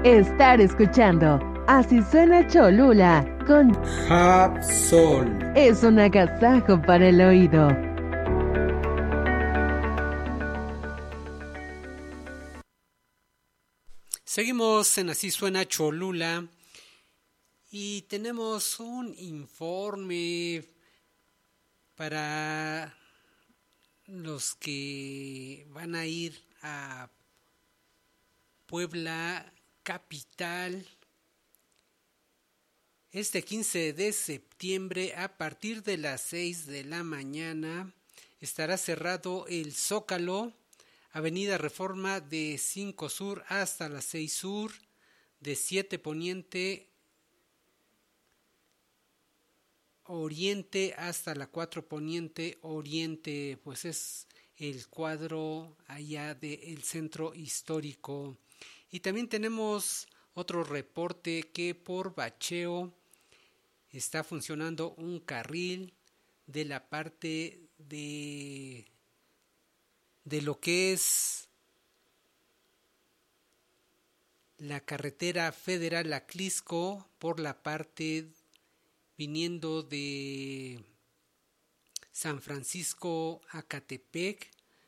Estar escuchando Así suena Cholula con Hapsol. Es un agasajo para el oído. Seguimos en Así suena Cholula y tenemos un informe para los que van a ir a Puebla capital este 15 de septiembre a partir de las 6 de la mañana. Estará cerrado el Zócalo, Avenida Reforma de 5 Sur hasta la 6 Sur, de 7 Poniente Oriente hasta la 4 Poniente Oriente, pues es el cuadro allá del centro histórico. Y también tenemos otro reporte que por bacheo está funcionando un carril de la parte de lo que es la carretera federal Aclisco por la parte viniendo de San Francisco a Catepec,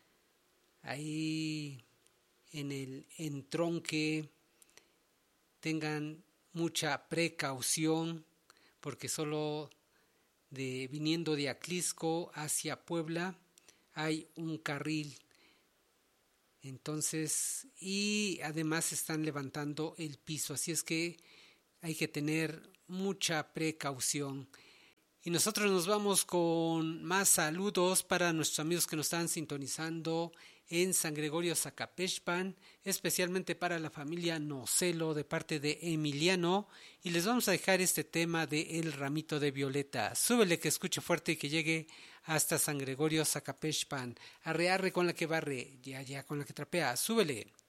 ahí en el entronque. Tengan mucha precaución porque solo viniendo de Aclisco hacia Puebla hay un carril. Entonces, y además están levantando el piso, así es que hay que tener mucha precaución. Y nosotros nos vamos con más saludos para nuestros amigos que nos están sintonizando en San Gregorio Zacapechpan, especialmente para la familia Nocelo de parte de Emiliano, y les vamos a dejar este tema de El Ramito de Violeta. Súbele que escuche fuerte y que llegue hasta San Gregorio Zacapechpan. Arre arre con la que barre, ya con la que trapea, súbele.